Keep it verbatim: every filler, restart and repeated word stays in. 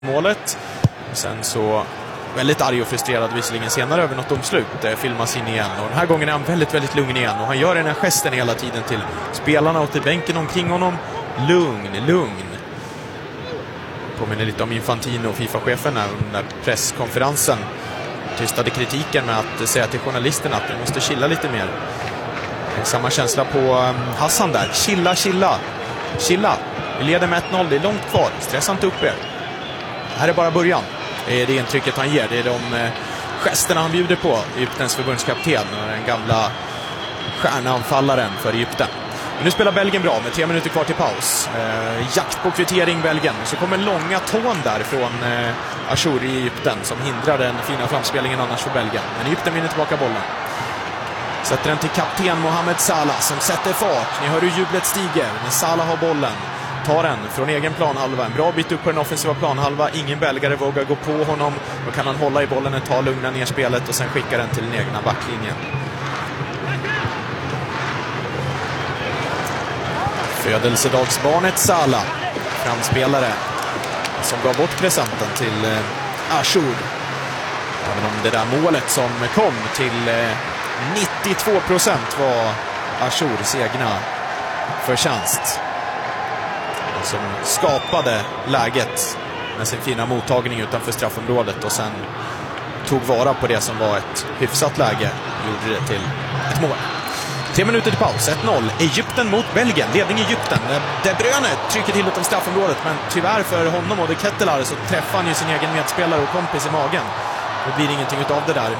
målet. Sen så väldigt arg och frustrerad visserligen senare över något domslut. Det filmas in igen och den här gången är han väldigt, väldigt lugn igen. Och han gör den här gesten hela tiden till spelarna och till bänken omkring honom. Lugn, lugn. Påminner lite om Infantino och FIFA-chefen här under presskonferensen. Tystade kritiken med att säga till journalisterna att de måste chilla lite mer. Samma känsla på Hassan där. Chilla, chilla. Chilla. Vi leder med ett noll. Det är långt kvar. Stressa inte upp er. Här är bara början. Det är det intrycket han ger. Det är de gesterna han bjuder på. Egyptens förbundskapten och den gamla stjärnanfallaren för Egypten. Men nu spelar Belgien bra med tre minuter kvar till paus. Eh, jakt på kvittering Belgien. Så kommer långa tån där från eh, Achour i Egypten som hindrar den fina framspelningen annars för Belgien. Men Egypten vinner tillbaka bollen. Sätter den till kapten Mohamed Salah som sätter fart. Ni hör hur jublet stiger när Salah har bollen. Tar den från egen planhalva. En bra bit upp på den offensiva planhalva. Ingen belgare vågar gå på honom. Då kan han hålla i bollen ett tag, lugna ner spelet och sen skicka den till den egna backlinjen. Födelsedagsbarnet Salah, framspelare som gav bort presenten till eh, Achour. Även om det där målet som kom till eh, nittiotvå procent var Achours egna förtjänst. Som skapade läget med sin fina mottagning utanför straffområdet och sen tog vara på det som var ett hyfsat läge och gjorde det till ett mål. Tre minuter till paus, ett noll. Egypten mot Belgien, ledning Egypten. De Bruyne trycker till utom straffområdet, men tyvärr för honom och de Kettelar så träffar han ju sin egen medspelare och kompis i magen. Det blir ingenting utav det där.